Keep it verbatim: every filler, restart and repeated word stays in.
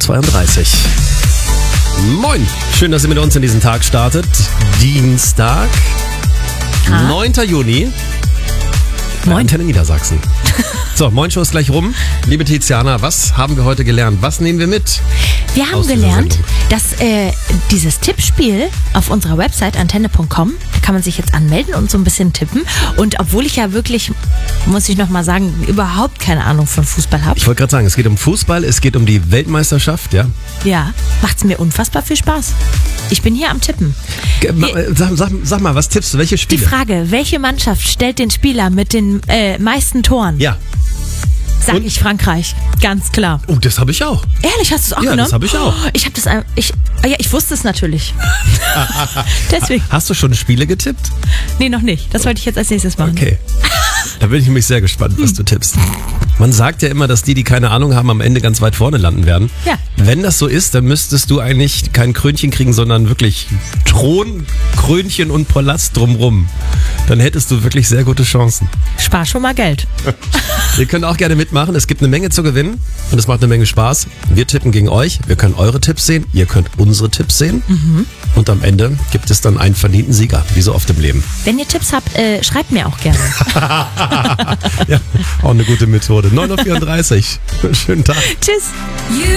zweiunddreißig. Moin, schön, dass ihr mit uns in diesen Tag startet. Dienstag, Ha? neunter Juni. Bei Moin. Antenne Niedersachsen. So, Moin Show ist gleich rum. Liebe Tiziana, was haben wir heute gelernt? Was nehmen wir mit? Wir haben aus dieser gelernt, Sendung? dass äh, dieses Tippspiel auf unserer Website antenne punkt com, da kann man sich jetzt anmelden und so ein bisschen tippen. Und obwohl ich ja wirklich, muss ich nochmal sagen, überhaupt keine Ahnung von Fußball habe, Ich wollte gerade sagen, es geht um Fußball, es geht um die Weltmeisterschaft, ja? ja, macht es mir unfassbar viel Spaß. Ich bin hier am Tippen. Ge- ma- äh, Sag, sag, sag mal, was tippst du? Welche Die Spiele? Frage, welche Mannschaft stellt den Spieler mit den äh, meisten Toren? Ja. Sag und? ich Frankreich, ganz klar. Oh, das habe ich auch. Ehrlich, hast du es auch Ja, genommen? das habe ich auch. Ich habe das, ein- ich, ah ja, ich wusste es natürlich. Deswegen, Hast du schon Spiele getippt? nee, noch nicht. Das wollte ich jetzt als nächstes machen. Okay. Da bin ich nämlich sehr gespannt, was du tippst. Man sagt ja immer, dass die, die keine Ahnung haben, am Ende ganz weit vorne landen werden. Ja. Wenn das so ist, dann müsstest du eigentlich kein Krönchen kriegen, sondern wirklich Thron, Krönchen und Palast drumrum. Dann hättest du wirklich sehr gute Chancen. Spar schon mal Geld. Ihr könnt auch gerne mitmachen. Es gibt eine Menge zu gewinnen und es macht eine Menge Spaß. Wir tippen gegen euch. Wir können eure Tipps sehen. Ihr könnt unsere Tipps sehen. Und am Ende gibt es dann einen verdienten Sieger, wie so oft im Leben. Wenn ihr Tipps habt, äh, schreibt mir auch gerne. Ja, auch eine gute Methode. neun Uhr vierunddreißig. Schönen Tag. Tschüss. You